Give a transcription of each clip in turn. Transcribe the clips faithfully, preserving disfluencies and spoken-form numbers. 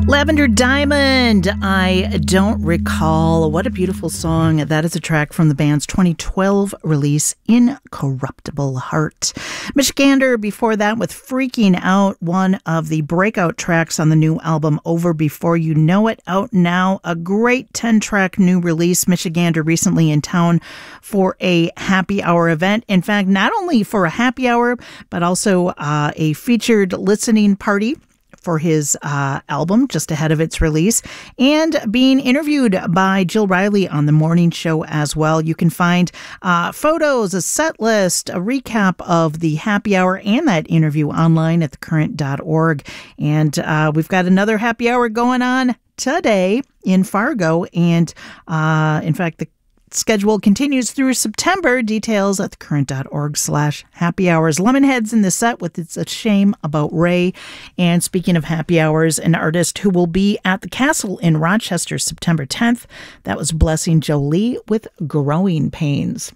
Lavender Diamond, I Don't Recall. What a beautiful song. That is a track from the band's twenty twelve release, Incorruptible Heart. Michigander before that with Freaking Out, one of the breakout tracks on the new album Over Before You Know It, out now. A great ten-track new release. Michigander recently in town for a happy hour event. In fact, not only for a happy hour, but also uh, a featured listening party for his uh, album just ahead of its release, and being interviewed by Jill Riley on the morning show as well. You can find uh, photos, a set list, a recap of the happy hour and that interview online at the current dot org. And uh, we've got another happy hour going on today in Fargo. And uh, in fact, the schedule continues through September. Details at thecurrent.org slash happy hours. Lemonhead's in the set with It's a Shame About Ray. And speaking of happy hours, an artist who will be at the Castle in Rochester September tenth. That was Blessing Jolie with Growing Pains.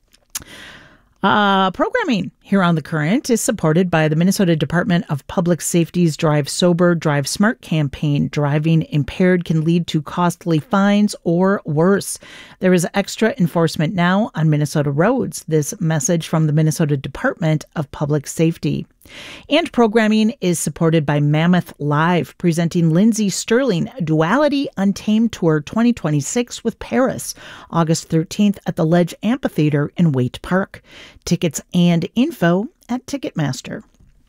Uh, programming here on The Current is supported by the Minnesota Department of Public Safety's Drive Sober, Drive Smart campaign. Driving impaired can lead to costly fines or worse. There is extra enforcement now on Minnesota roads. This message from the Minnesota Department of Public Safety. And programming is supported by Mammoth Live, presenting Lindsey Sterling Duality Untamed Tour twenty twenty-six with Paris, August thirteenth at the Ledge Amphitheater in Waite Park. Tickets and info at Ticketmaster.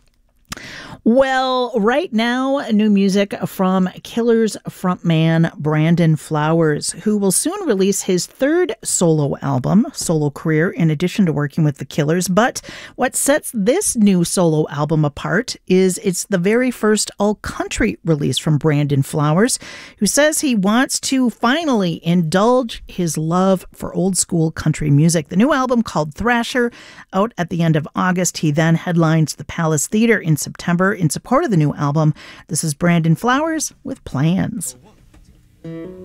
Well, right now, new music from Killers frontman Brandon Flowers, who will soon release his third solo album, solo career, in addition to working with the Killers. But what sets this new solo album apart is it's the very first all-country release from Brandon Flowers, who says he wants to finally indulge his love for old-school country music. The new album, called Thrasher, out at the end of August. He then headlines the Palace Theater in September in support of the new album. This is Brandon Flowers with Plans.